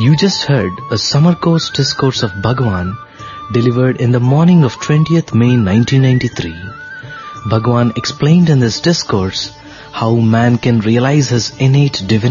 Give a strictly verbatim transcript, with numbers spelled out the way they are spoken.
You just heard a summer course discourse of Bhagwan delivered in the morning of twentieth May nineteen ninety-three. Bhagwan explained in this discourse how man can realize his innate divinity